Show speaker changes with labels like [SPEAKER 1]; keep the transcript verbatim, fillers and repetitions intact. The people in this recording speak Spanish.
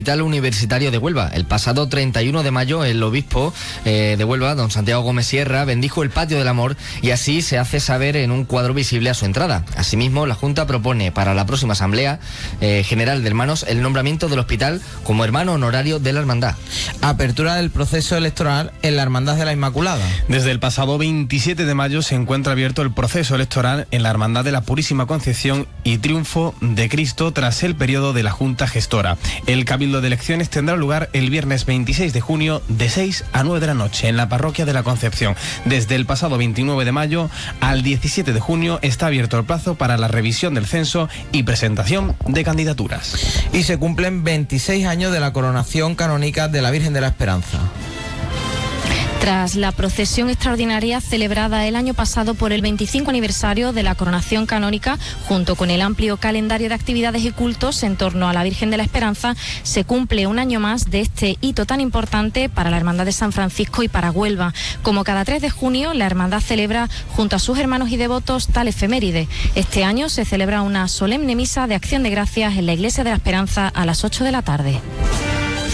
[SPEAKER 1] Hospital Universitario de Huelva. El pasado treinta y uno de mayo, el obispo eh, de Huelva, don Santiago Gómez Sierra, bendijo el Patio del Amor y así se hace saber en un cuadro visible a su entrada. Asimismo, la Junta propone para la próxima Asamblea eh, General de Hermanos el nombramiento del hospital como hermano honorario de la Hermandad.
[SPEAKER 2] Apertura del proceso electoral en la Hermandad de la Inmaculada.
[SPEAKER 3] Desde el pasado veintisiete de mayo se encuentra abierto el proceso electoral en la Hermandad de la Purísima Concepción y Triunfo de Cristo tras el periodo de la Junta Gestora. El Cabildo de elecciones tendrá lugar el viernes veintiséis de junio de seis a nueve de la noche en la Parroquia de la Concepción. Desde el pasado veintinueve de mayo al diecisiete de junio está abierto el plazo para la revisión del censo y presentación de candidaturas.
[SPEAKER 2] Y se cumplen veintiséis años de la coronación canónica de la Virgen de la Esperanza.
[SPEAKER 4] Tras la procesión extraordinaria celebrada el año pasado por el veinticinco aniversario de la coronación canónica, junto con el amplio calendario de actividades y cultos en torno a la Virgen de la Esperanza, se cumple un año más de este hito tan importante para la Hermandad de San Francisco y para Huelva. Como cada tres de junio, la Hermandad celebra junto a sus hermanos y devotos tal efeméride. Este año se celebra una solemne misa de acción de gracias en la Iglesia de la Esperanza a las ocho de la tarde.